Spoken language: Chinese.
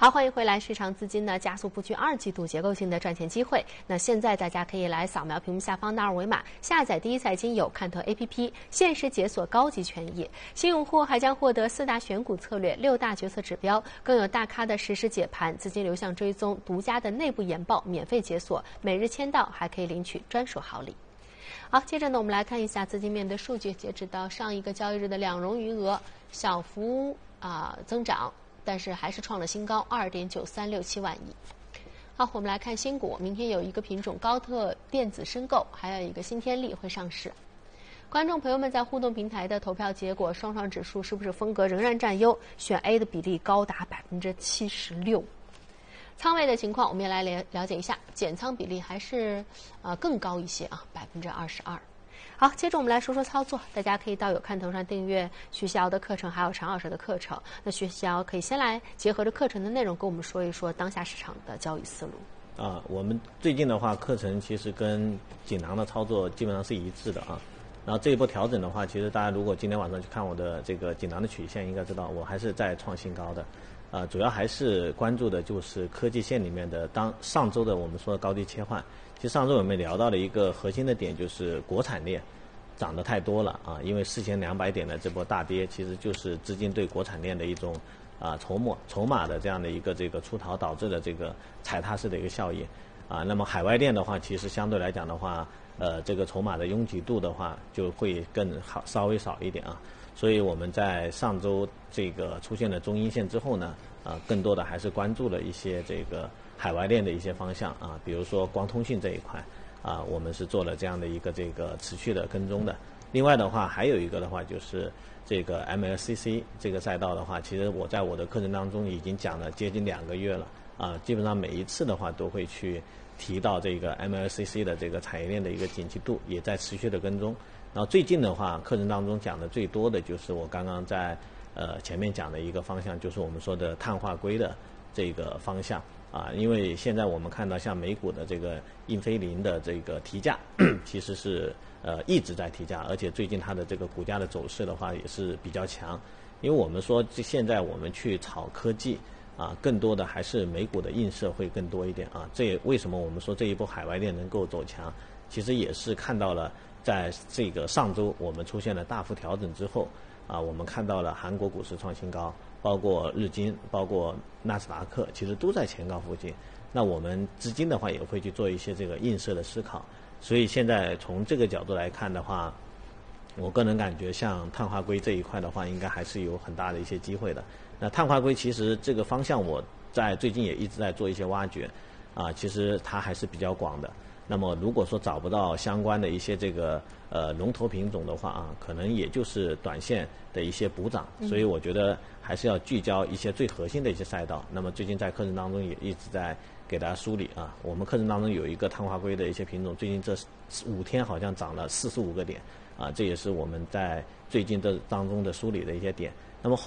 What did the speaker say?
好，欢迎回来。市场资金呢加速布局二季度结构性的赚钱机会。那现在大家可以来扫描屏幕下方的二维码，下载第一财经有看头 APP， 限时解锁高级权益。新用户还将获得4大选股策略、6大决策指标，更有大咖的实时解盘、资金流向追踪、独家的内部研报免费解锁，每日签到还可以领取专属好礼。好，接着呢，我们来看一下资金面的数据。截止到上一个交易日的两融余额小幅增长。但是还是创了新高，2.9367万亿。好，我们来看新股，明天有一个品种高特电子申购，还有一个新天力会上市。观众朋友们在互动平台的投票结果，双创指数是不是风格仍然占优？选 A 的比例高达76%。仓位的情况，我们也来了解一下，减仓比例还是更高一些啊，22%。好，接着我们来说说操作。大家可以到有看头上订阅徐霞的课程，还有常老师的课程。那徐霞可以先来结合着课程的内容，跟我们说一说当下市场的交易思路。 我们最近的话，课程其实跟锦囊的操作基本上是一致的啊。然后这一波调整的话，其实大家如果今天晚上去看我的这个锦囊的曲线，应该知道我还是在创新高的。主要还是关注的就是科技线里面的上周的我们说的高低切换。其实上周我们聊到的一个核心的点就是国产链涨得太多了啊，因为4200点的这波大跌，其实就是资金对国产链的一种筹码的这样的一个这个出逃导致的这个踩踏式的一个效应啊。那么海外链的话，其实相对来讲的话，这个筹码的拥挤度的话就会更好，稍微少一点啊。所以我们在上周这个出现了中阴线之后呢，更多的还是关注了一些这个海外链的一些方向啊，比如说光通信这一块我们是做了这样的一个这个持续的跟踪的。另外的话，还有一个的话就是这个 MLCC 这个赛道的话，其实我在我的课程当中已经讲了接近2个月了基本上每一次的话都会去提到这个 MLCC 的这个产业链的一个景气度，也在持续的跟踪。然后最近的话，课程当中讲的最多的就是我刚刚在前面讲的一个方向，就是我们说的碳化硅的这个方向因为现在我们看到像美股的这个英飞凌的这个提价其实是一直在提价，而且最近它的这个股价的走势的话也是比较强。因为我们说现在我们去炒科技更多的还是美股的映射会更多一点这也为什么我们说这一波海外链能够走强，其实也是看到了在这个上周我们出现了大幅调整之后我们看到了韩国股市创新高，包括日经，包括纳斯达克，其实都在前高附近。那我们资金的话也会去做一些这个映射的思考。所以现在从这个角度来看的话，我个人感觉像碳化硅这一块的话，应该还是有很大的一些机会的。那碳化硅其实这个方向我在最近也一直在做一些挖掘其实它还是比较广的。那么如果说找不到相关的一些这个龙头品种的话可能也就是短线的一些补涨。所以我觉得还是要聚焦一些最核心的一些赛道。那么最近在课程当中也一直在给大家梳理我们课程当中有一个碳化硅的一些品种，最近这5天好像涨了45个点这也是我们在最近这当中的梳理的一些点。那么